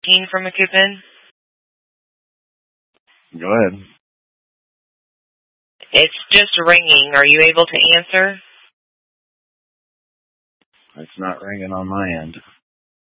Keen from Macoupin. Go ahead. It's just ringing. Are you able to answer? It's not ringing on my end.